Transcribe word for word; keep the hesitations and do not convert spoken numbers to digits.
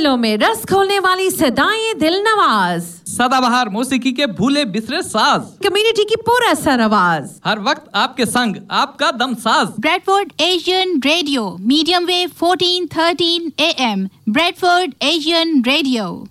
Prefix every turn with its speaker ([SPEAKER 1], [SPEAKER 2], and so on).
[SPEAKER 1] दिलों में रस खोलने वाली सदाएं दिल नवाज,
[SPEAKER 2] सदाबहार मौसीकी के भूले बिसरे साज,
[SPEAKER 1] कम्युनिटी की पूरा सर आवाज,
[SPEAKER 2] हर वक्त आपके संग आपका दम साज।
[SPEAKER 3] Bradford Asian radio, medium wave fourteen thirteen A M, Bradford Asian radio.